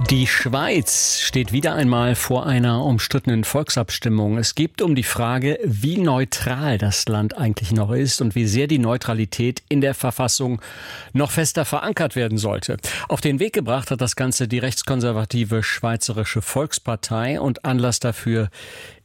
Die Schweiz steht wieder einmal vor einer umstrittenen Volksabstimmung. Es geht um die Frage, wie neutral das Land eigentlich noch ist und wie sehr die Neutralität in der Verfassung noch fester verankert werden sollte. Auf den Weg gebracht hat das Ganze die rechtskonservative Schweizerische Volkspartei und Anlass dafür